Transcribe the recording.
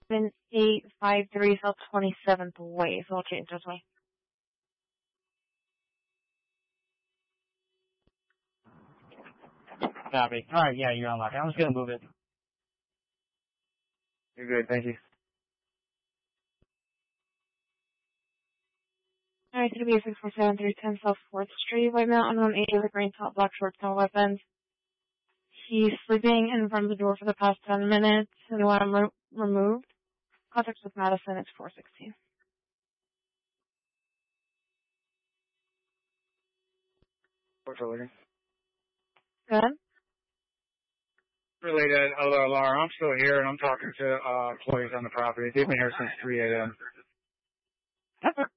7853 South 27th Way, so I'll change this way. Copy. Alright, yeah, you're unlocked. I'm just gonna move it. You're good, thank you. Alright, to be 647-310 South 4th Street, White Mountain, 180 with green top, black shorts, no weapons. He's sleeping in front of the door for the past 10 minutes, and when I'm removed, contact with Madison, it's 416. What's related? Good? Related, Laura, I'm still here, and I'm talking to employees on the property. They've been here since 3 a.m. Okay.